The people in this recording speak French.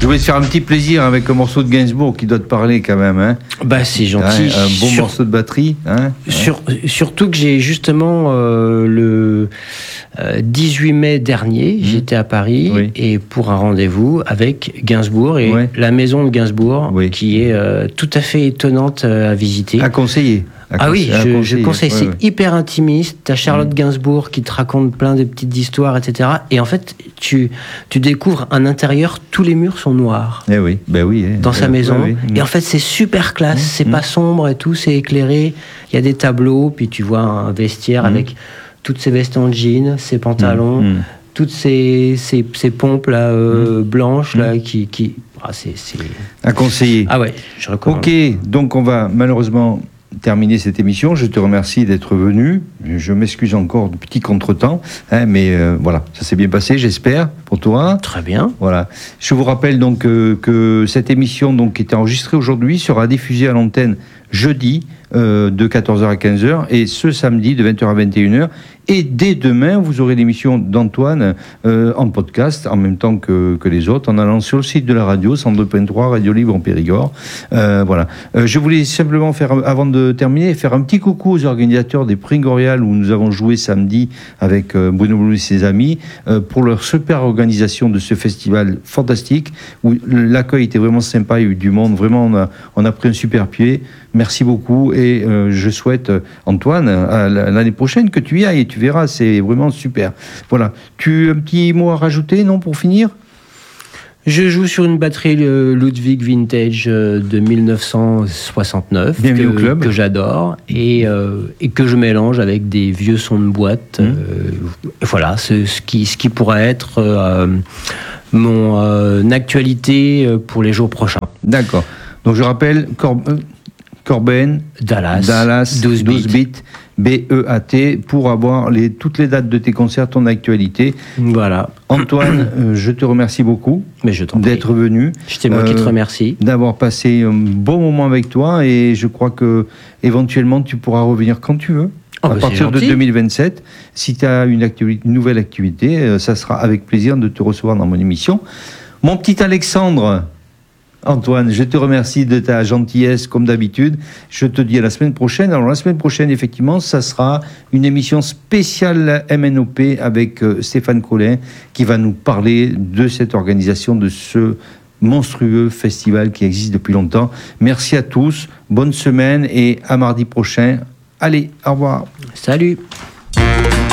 Je voulais te faire un petit plaisir avec un morceau de Gainsbourg qui doit te parler quand même. Hein. C'est gentil. Un bon morceau de batterie. Hein. Surtout que j'ai justement le 18 mai dernier, j'étais à Paris et pour un rendez-vous avec Gainsbourg et la maison de Gainsbourg qui est tout à fait étonnante à visiter. À conseiller. Je conseille. C'est hyper intimiste. T'as Charlotte Gainsbourg qui te raconte plein de petites histoires, etc. Et en fait, tu découvres un intérieur, tous les murs sont noirs. Dans sa maison. Et en fait, c'est super classe. C'est pas sombre et tout, c'est éclairé. Il y a des tableaux, puis tu vois un vestiaire avec toutes ses vestes en jean, ses pantalons, toutes ces pompes là, blanches là, qui... c'est à conseiller. Ah ouais, je recommande. Ok, donc on va malheureusement terminer cette émission. Je te remercie d'être venu. Je m'excuse encore du petit contretemps, mais voilà, ça s'est bien passé, j'espère, pour toi. Très bien. Voilà. Je vous rappelle donc que cette émission donc, qui était enregistrée aujourd'hui sera diffusée à l'antenne jeudi de 14h à 15h et ce samedi de 20h à 21h. Et dès demain, vous aurez l'émission d'Antoine en podcast, en même temps que les autres, en allant sur le site de la radio, 102.3, Radio Libre en Périgord. Voilà. Je voulais simplement faire, avant de terminer, faire un petit coucou aux organisateurs des Prix Gorial où nous avons joué samedi avec Bruno Blou et ses amis pour leur super organisation de ce festival fantastique où l'accueil était vraiment sympa, il y a eu du monde, vraiment on a pris un super pied. Merci beaucoup et je souhaite, Antoine, l'année prochaine que tu y ailles et tu verras, c'est vraiment super. Voilà. Un petit mot à rajouter, non, pour finir ? Je joue sur une batterie Ludwig Vintage de 1969 que j'adore et que je mélange avec des vieux sons de boîte. Voilà, ce qui pourrait être mon actualité pour les jours prochains. D'accord. Donc je rappelle, Corben, Dallas 12 bits, BEAT, pour avoir toutes les dates de tes concerts, ton actualité. Voilà. Antoine, je te remercie beaucoup d'être venu. C'est moi qui te remercie. D'avoir passé un bon moment avec toi et je crois que éventuellement tu pourras revenir quand tu veux. À partir de 2027, si tu as une nouvelle activité, ça sera avec plaisir de te recevoir dans mon émission. Mon petit Alexandre, Antoine, je te remercie de ta gentillesse comme d'habitude. Je te dis à la semaine prochaine. Alors la semaine prochaine, effectivement, ça sera une émission spéciale MNOP avec Stéphane Collin qui va nous parler de cette organisation, de ce monstrueux festival qui existe depuis longtemps. Merci à tous, bonne semaine et à mardi prochain. Allez, au revoir. Salut.